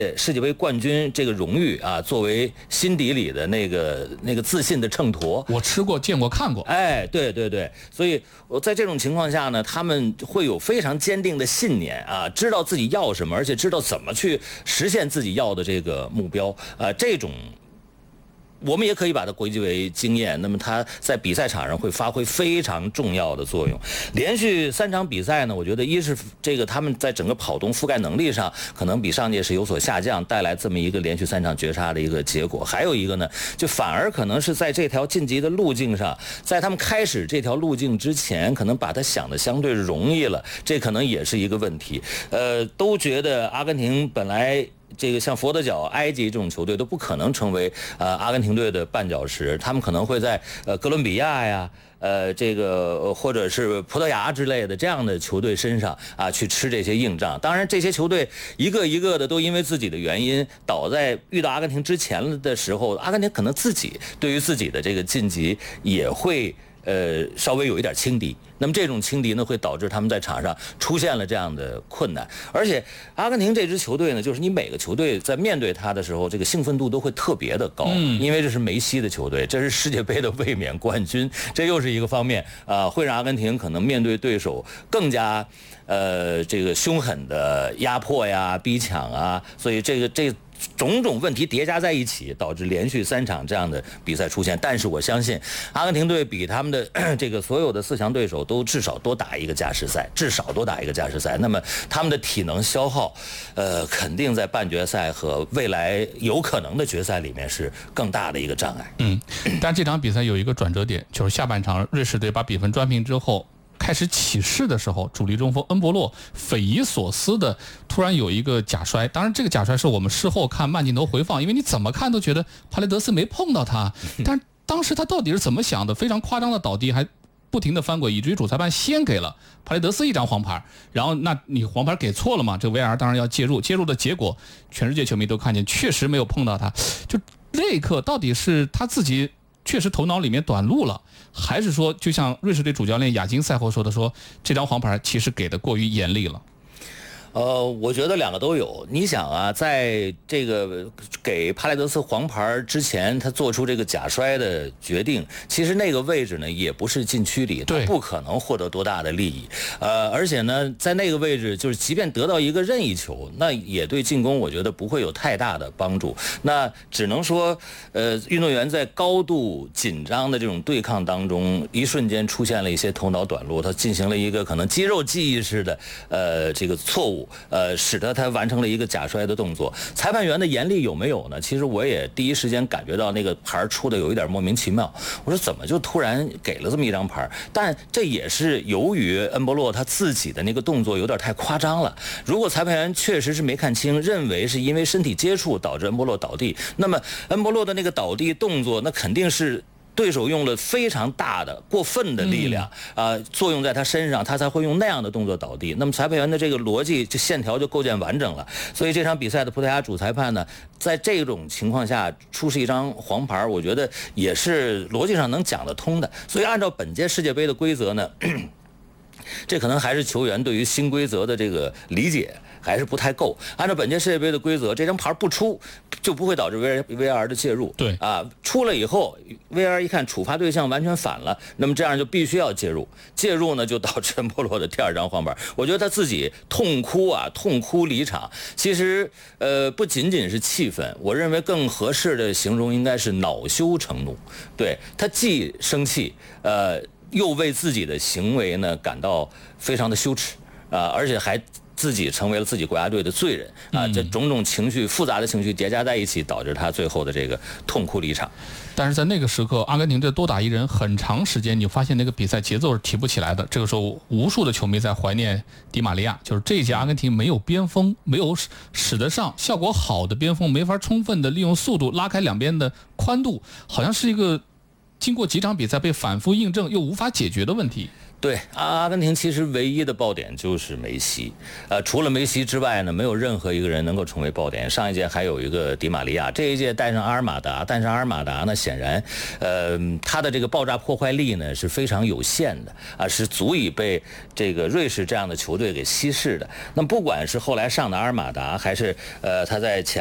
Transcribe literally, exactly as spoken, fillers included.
世界杯冠军这个荣誉啊，作为心底里的那个那个自信的秤砣。 我吃过、见过、看过。 哎，对对对，所以我在这种情况下呢，他们会有非常坚定的信念啊，知道自己要什么，而且知道怎么去实现自己要的这个目标啊，这种。我们也可以把它归结为经验，那么它在比赛场上会发挥非常重要的作用。连续三场比赛呢，我觉得一是这个他们在整个跑动覆盖能力上可能比上届是有所下降，带来这么一个连续三场绝杀的一个结果。还有一个呢，就反而可能是在这条晋级的路径上，在他们开始这条路径之前，可能把它想的相对容易了，这可能也是一个问题。呃，都觉得阿根廷本来。这个像佛得角、埃及这种球队都不可能成为呃阿根廷队的绊脚石，他们可能会在呃哥伦比亚呀、呃这个或者是葡萄牙之类的这样的球队身上啊去吃这些硬仗。当然，这些球队一个一个的都因为自己的原因倒在遇到阿根廷之前的时候，阿根廷可能自己对于自己的这个晋级也会。呃，稍微有一点轻敌，那么这种轻敌呢，会导致他们在场上出现了这样的困难。而且，阿根廷这支球队呢，就是你每个球队在面对他的时候，这个兴奋度都会特别的高，嗯、因为这是梅西的球队，这是世界杯的卫冕冠军，这又是一个方面啊、呃，会让阿根廷可能面对对手更加呃这个凶狠的压迫呀、逼抢啊，所以这个这。种种问题叠加在一起，导致连续三场这样的比赛出现。但是我相信，阿根廷队比他们的这个所有的四强对手都至少多打一个加时赛，至少多打一个加时赛。那么他们的体能消耗，呃，肯定在半决赛和未来有可能的决赛里面是更大的一个障碍。 嗯，但这场比赛有一个转折点，就是下半场瑞士队把比分扳平之后。开始起势的时候，主力中锋恩波洛匪夷所思的突然有一个假摔，当然这个假摔是我们事后看慢镜头回放，因为你怎么看都觉得帕雷德斯没碰到他，但当时他到底是怎么想的？非常夸张的倒地，还不停的翻滚，以至于主裁判先给了帕雷德斯一张黄牌，然后那你黄牌给错了嘛？这个 V R 当然要介入，介入的结果全世界球迷都看见，确实没有碰到他，就那一刻到底是他自己。确实头脑里面短路了，还是说就像瑞士队主教练亚金赛后说的，说这张黄牌其实给的过于严厉了？ 呃，我觉得两个都有。你想啊，在这个给帕雷德斯黄牌之前，他做出这个假摔的决定，其实那个位置呢也不是禁区里，他不可能获得多大的利益。呃，而且呢，在那个位置，就是即便得到一个任意球，那也对进攻我觉得不会有太大的帮助。那只能说，呃，运动员在高度紧张的这种对抗当中，一瞬间出现了一些头脑短路，他进行了一个可能肌肉记忆式的呃这个错误。呃，使得他完成了一个假摔的动作。裁判员的严厉有没有呢？其实我也第一时间感觉到那个牌出的有一点莫名其妙。我说怎么就突然给了这么一张牌？但这也是由于恩波洛他自己的那个动作有点太夸张了。如果裁判员确实是没看清，认为是因为身体接触导致恩波洛倒地，那么恩波洛的那个倒地动作，那肯定是。对手用了非常大的、过分的力量啊、呃，作用在他身上，他才会用那样的动作倒地。那么裁判员的这个逻辑、这线条就构建完整了。所以这场比赛的葡萄牙主裁判呢，在这种情况下出示一张黄牌，我觉得也是逻辑上能讲得通的。所以按照本届世界杯的规则呢，这可能还是球员对于新规则的这个理解。还是不太够。按照本届世界杯的规则，这张牌不出就不会导致 V R 的介入。 对啊，出了以后 ，V R 一看处罚对象完全反了，那么这样就必须要介入。介入呢，就导致恩波洛的第二张黄牌。我觉得他自己痛哭啊，痛哭离场。其实呃，不仅仅是气愤，我认为更合适的形容应该是恼羞成怒。对他既生气，呃，又为自己的行为呢感到非常的羞耻啊、呃，而且还。自己成为了自己国家队的罪人啊！这种种情绪复杂的情绪叠加在一起，导致他最后的这个痛哭离场。 但是在那个时刻，阿根廷这多打一人，很长时间你发现那个比赛节奏是提不起来的。这个时候，无数的球迷在怀念迪玛利亚，就是这一届阿根廷没有边锋，没有使得上效果好的边锋，没法充分的利用速度拉开两边的宽度，好像是一个经过几场比赛被反复印证又无法解决的问题。 对，阿根廷其实唯一的爆点就是梅西，呃，除了梅西之外呢，没有任何一个人能够成为爆点。上一届还有一个迪玛利亚，这一届带上阿尔马达，但是阿尔马达呢，显然，呃，他的这个爆炸破坏力呢是非常有限的啊，是足以被这个瑞士这样的球队给稀释的。那么不管是后来上的阿尔马达，还是呃他在前